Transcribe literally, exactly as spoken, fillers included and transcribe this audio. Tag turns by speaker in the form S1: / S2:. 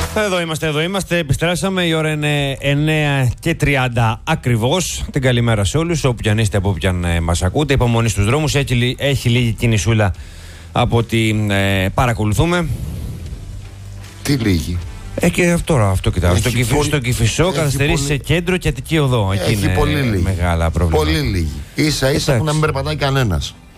S1: Εδώ είμαστε, εδώ είμαστε. Επιστρέψαμε. Η ώρα είναι εννέα και τριάντα ακριβώς. Την καλημέρα σε όλους, όποιαν είστε, από όποιαν ε, μας ακούτε. Υπομονή στους δρόμους. Έχει, έχει λίγη κινησούλα από ό,τι ε, παρακολουθούμε.
S2: Τι λίγη?
S1: Ε, και τώρα αυτό κοιτάω. Στο, κυφι, πολύ... στο Κηφισό καθυστερήσει πολύ... σε κέντρο και Αττική Οδό. Εκεί
S2: έχει
S1: είναι
S2: πολύ λίγη.
S1: Μεγάλα προβλήματα.
S2: Πολύ λίγη. Ίσα ίσα που να μην περπατάει κανένας.